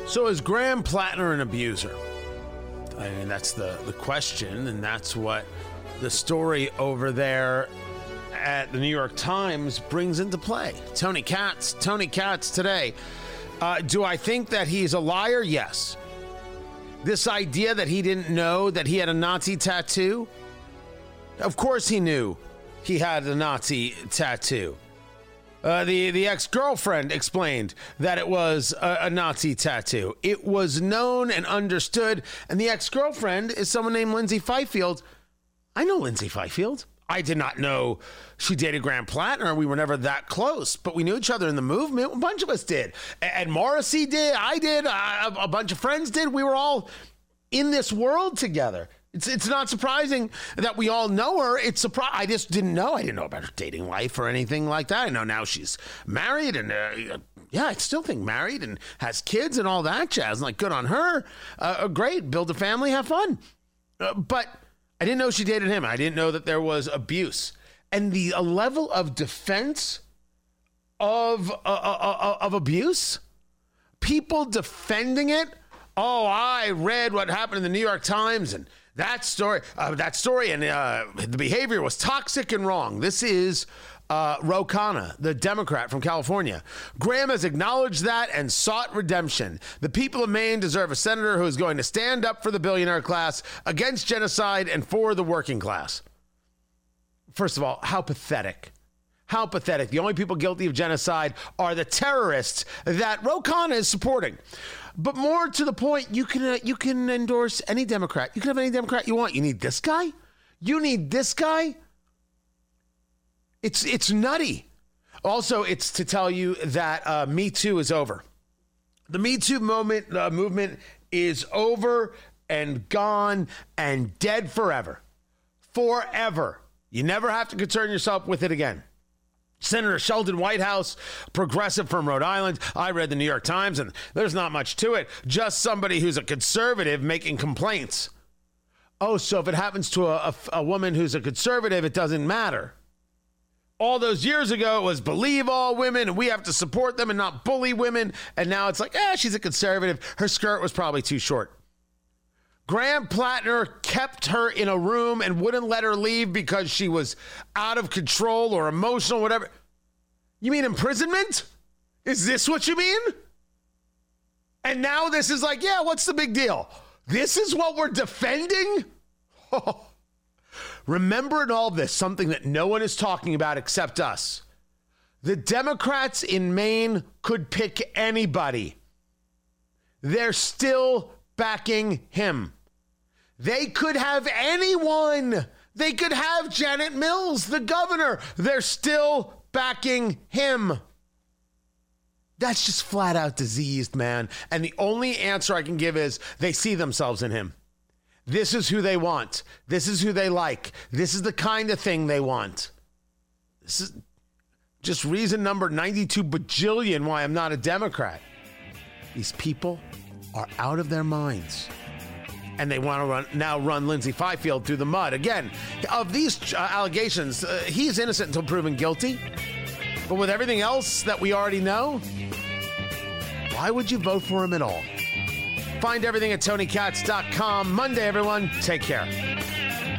So is Graham Plattner an abuser? I mean, that's the question, and that's what the story over there at the New York Times brings into play. Tony Katz today. Do I think that he's a liar? Yes. This idea that he didn't know that he had a Nazi tattoo? Of course he knew he had a Nazi tattoo. The ex-girlfriend explained that it was a Nazi tattoo. It was known and understood, and the ex-girlfriend is someone named Lindsay Fifield. I know Lindsay Fifield. I did not know she dated Graham Plattner. We were never that close, but we knew each other in the movement. A bunch of us did. Ed Morrissey did. I did. A bunch of friends did. We were all in this world together. It's not surprising that we all know her. I just didn't know. I didn't know about her dating life or anything like that. I know now she's married and, I still think married and has kids and all that jazz. Like, good on her. Great. Build a family. Have fun. But I didn't know she dated him. I didn't know that there was abuse. And the level of defense of abuse, people defending it. Oh, I read what happened in the New York Times and that story, and the behavior was toxic and wrong. This is Ro Khanna, the Democrat from California. Graham has acknowledged that and sought redemption. The people of Maine deserve a senator who is going to stand up for the billionaire class, against genocide, and for the working class. First of all, how pathetic. How pathetic. The only people guilty of genocide are the terrorists that Ro Khanna is supporting. But more to the point, you can endorse any Democrat. You can have any Democrat you want. You need this guy? You need this guy? It's nutty. Also, it's to tell you that Me Too is over. The Me Too movement is over and gone and dead forever. Forever. You never have to concern yourself with it again. Senator Sheldon Whitehouse, progressive from Rhode Island. I read the New York Times, and there's not much to it. Just somebody who's a conservative making complaints. Oh, so if it happens to a woman who's a conservative, it doesn't matter. All those years ago, it was believe all women, and we have to support them and not bully women. And now it's like, she's a conservative. Her skirt was probably too short. Graham Plattner kept her in a room and wouldn't let her leave because she was out of control or emotional, whatever. You mean imprisonment? Is this what you mean? And now this is like, what's the big deal? This is what we're defending? Oh. Remember in all this, something that no one is talking about except us. The Democrats in Maine could pick anybody. They're still backing him. They could have anyone. They could have Janet Mills, the governor. They're still backing him. That's just flat out diseased, man. And the only answer I can give is they see themselves in him. This is who they want. This is who they like. This is the kind of thing they want. This is just reason number 92 bajillion why I'm not a Democrat. These people are out of their minds. And they want to run Lindsay Fifield through the mud. Again, of these allegations, he's innocent until proven guilty. But with everything else that we already know, why would you vote for him at all? Find everything at TonyKatz.com. Monday, everyone. Take care.